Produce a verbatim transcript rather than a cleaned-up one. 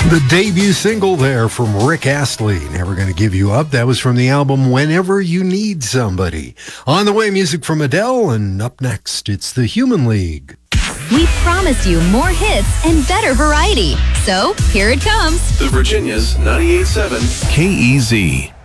The debut single there from Rick Astley, Never Gonna Give You Up. That was from the album Whenever You Need Somebody. On the way, music from Adele, and up next, it's the Human League. We promised you more hits and better variety. So, here it comes. The Virginia's ninety-eight point seven K E Z.